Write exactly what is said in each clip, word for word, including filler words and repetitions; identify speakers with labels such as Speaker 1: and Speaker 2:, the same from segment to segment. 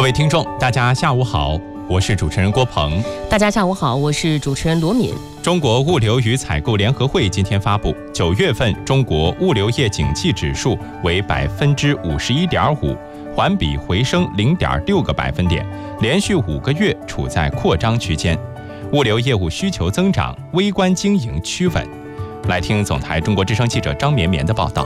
Speaker 1: 各位听众，大家下午好，我是主持人郭鹏。
Speaker 2: 大家下午好，我是主持人罗敏。
Speaker 1: 中国物流与采购联合会今天发布，九月份中国物流业景气指数为百分之五十一点五，环比回升零点六个百分点，连续五个月处在扩张区间。物流业务需求增长，微观经营趋稳。来听总台中国之声记者张绵绵的报道。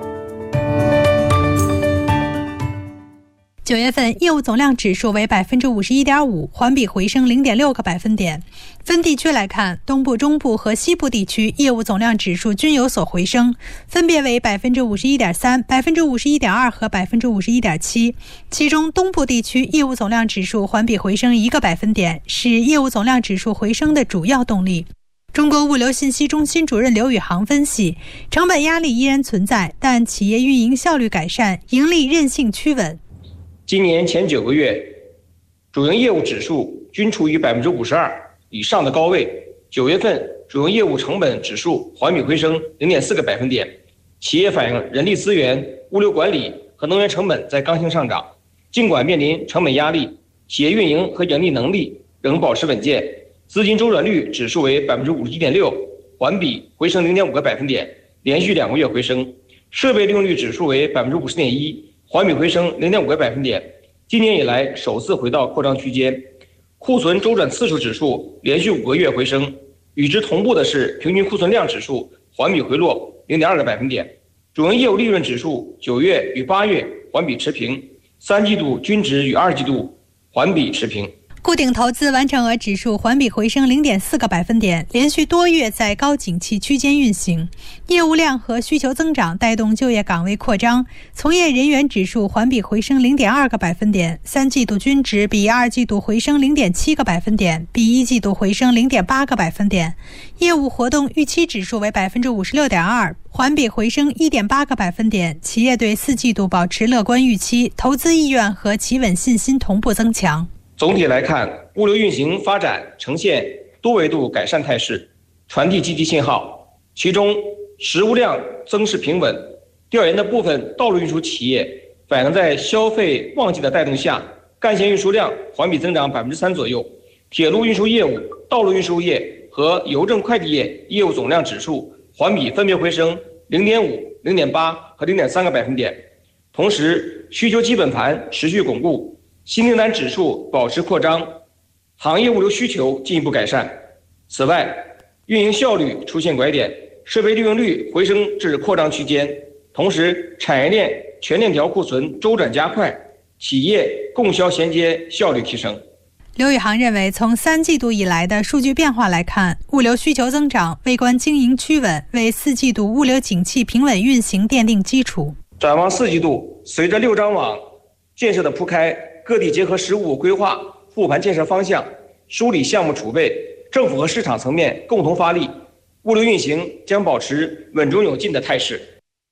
Speaker 3: 九月份业务总量指数为百分之五十一点五，环比回升零点六个百分点。分地区来看，东部、中部和西部地区业务总量指数均有所回升，分别为百分之五十一点三、百分之五十一点二和百分之五十一点七。其中，东部地区业务总量指数环比回升一个百分点，是业务总量指数回升的主要动力。中国物流信息中心主任刘宇航分析，成本压力依然存在，但企业运营效率改善，盈利韧性趋稳。
Speaker 4: 今年前九个月，主营业务指数均处于百分之五十二以上的高位。九月份主营业务成本指数环比回升零点四个百分点。企业反映人力资源、物流管理和能源成本在刚性上涨，尽管面临成本压力，企业运营和盈利能力仍保持稳健。资金周转率指数为百分之五十一点六，环比回升零点五个百分点，连续两个月回升。设备利用率指数为百分之五十点一。环比回升零点五个百分点，今年以来首次回到扩张区间。库存周转次数指数连续五个月回升，与之同步的是平均库存量指数环比回落零点二个百分点。主营业务利润指数九月与八月环比持平，三季度均值与二季度环比持平。
Speaker 3: 固定投资完成额指数环比回升零点四个百分点，连续多月在高景气区间运行。业务量和需求增长带动就业岗位扩张，从业人员指数环比回升零点二个百分点，三季度均值比二季度回升零点七个百分点，比一季度回升零点八个百分点。业务活动预期指数为百分之五十六点二，环比回升一点八个百分点。企业对四季度保持乐观预期，投资意愿和企稳信心同步增强。
Speaker 4: 总体来看，物流运行发展呈现多维度改善态势，传递积极信号。其中，实物量增势平稳。调研的部分道路运输企业反映在消费旺季的带动下，干线运输量环比增长百分之三左右。铁路运输业务、道路运输业和邮政快递业业务总量指数环比分别回升零点五、零点八和零点三个百分点。同时，需求基本盘持续巩固。新订单指数保持扩张，行业物流需求进一步改善。此外，运营效率出现拐点，设备利用率回升至扩张区间。同时，产业链全链条库存周转加快，企业供销衔接效率提升。
Speaker 3: 刘宇航认为，从三季度以来的数据变化来看，物流需求增长，微观经营趋稳，为四季度物流景气平稳运行奠定基础。
Speaker 4: 展望四季度，随着六张网建设的铺开，各地结合“十五五”规划复盘建设方向，梳理项目储备，政府和市场层面共同发力，物流运行将保持稳中有进的态势。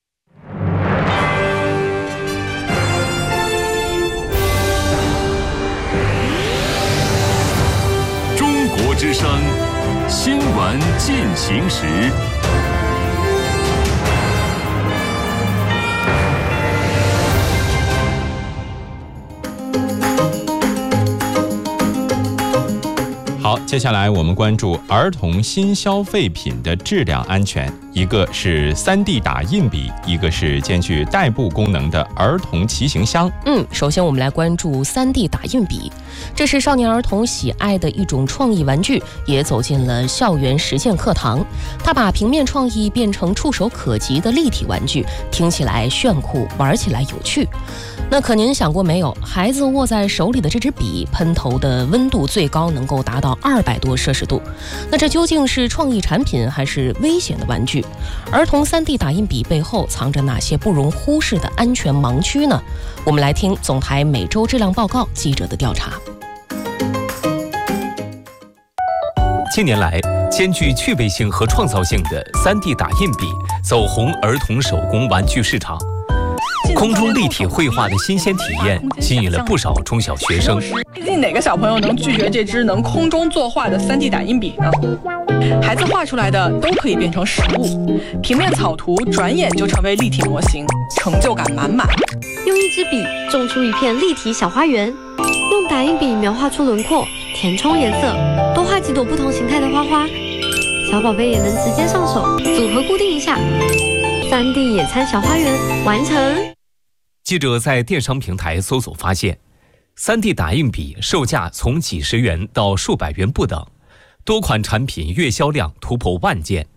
Speaker 5: 中国之声新闻进行时。
Speaker 1: 好，接下来我们关注儿童新消费品的质量安全。一个是 三 D 打印笔，一个是兼具代步功能的儿童骑行箱。
Speaker 2: 嗯，首先我们来关注 三 D 打印笔，这是少年儿童喜爱的一种创意玩具，也走进了校园实践课堂。它把平面创意变成触手可及的立体玩具，听起来炫酷，玩起来有趣。那可您想过没有，孩子握在手里的这支笔，喷头的温度最高能够达到二百多摄氏度。那这究竟是创意产品还是危险的玩具？儿童 三 D 打印笔背后藏着哪些不容忽视的安全盲区呢？我们来听总台每周质量报告记者的调查。
Speaker 5: 近年来，兼具趣味性和创造性的 三 D 打印笔走红儿童手工玩具市场。空中立体绘画的新鲜体验吸引了不少中小学生。
Speaker 6: 毕竟哪个小朋友能拒绝这支能空中作画的 三 D 打印笔呢？孩子画出来的都可以变成实物，平面草图转眼就成为立体模型，成就感满满。
Speaker 7: 用一支笔种出一片立体小花园， 用打印笔描画出轮廓，填充颜色，多画几朵不同形态的花花，小宝贝也能直接上手，组合固定一下，三 D 野餐小花园完成。
Speaker 5: 记者在电商平台搜索发现，三 D 打印笔售价从几十元到数百元不等，多款产品月销量突破万件。